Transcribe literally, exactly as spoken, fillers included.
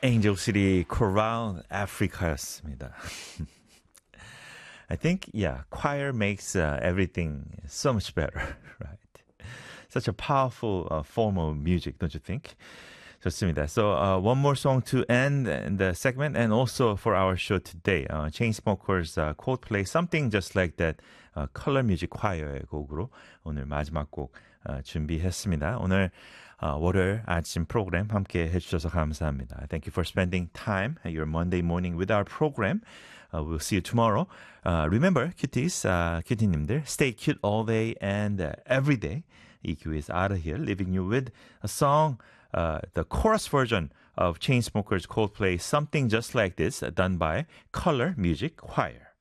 Angel City Chorale Africa였습니다. I think, yeah, choir makes uh, everything so much better, right? Such a powerful uh, form of music, don't you think? 좋습니다. So uh, one more song to end the segment and also for our show today. Uh, Chainsmokers uh, Coldplay Something Just Like That uh, Color Music Choir의 곡으로 오늘 마지막 곡 uh, 준비했습니다. 오늘 uh, 월요일 아침 프로그램 함께 해주셔서 감사합니다. Thank you for spending time your Monday morning with our program. Uh, we'll see you tomorrow. Uh, remember, cuties, uh, cutie-님들, stay cute all day and uh, every day. E Q is out of here, leaving you with a song, uh, the chorus version of Chainsmokers Coldplay, Something Just Like This, done by Color Music Choir.